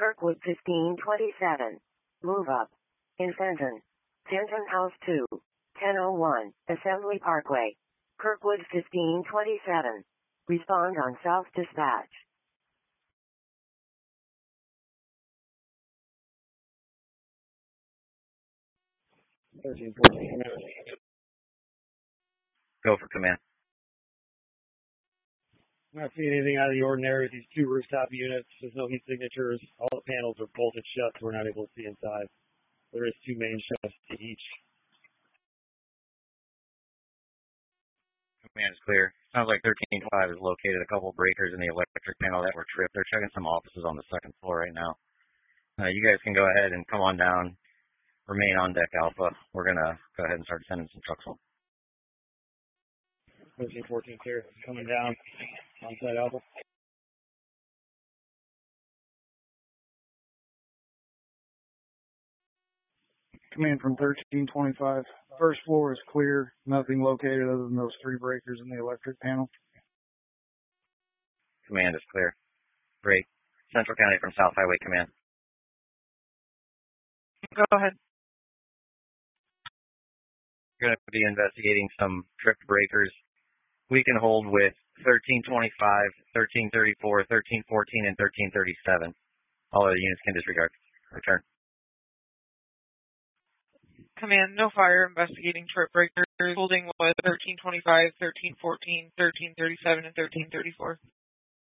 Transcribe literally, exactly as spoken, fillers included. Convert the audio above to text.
Kirkwood fifteen twenty-seven. Move up. In Fenton. Fenton House two. ten oh one. Assembly Parkway. Kirkwood fifteen twenty-seven. Respond on South Dispatch. thirteen fourteen. Go for command. I'm not seeing anything out of the ordinary with these two rooftop units. There's no heat signatures. All the panels are bolted shut, so we're not able to see inside. There is two main shafts to each. Command is clear. Sounds like thirteen five is located a couple breakers in the electric panel that were tripped. They're checking some offices on the second floor right now. Uh, you guys can go ahead and come on down. Remain on deck, Alpha. We're going to go ahead and start sending some trucks home. thirteen fourteen clear. Coming down. On site, Alpha. Command from thirteen twenty-five. First floor is clear. Nothing located other than those three breakers in the electric panel. Command is clear. Great. Central County from South Highway Command. Go ahead. We're going to be investigating some tripped breakers. We can hold with thirteen twenty-five, thirteen thirty-four, thirteen fourteen, and thirteen thirty-seven. All other units can disregard. Return. Command, no fire, investigating trip breakers, holding with thirteen twenty-five, thirteen fourteen, thirteen thirty-seven, and thirteen thirty-four.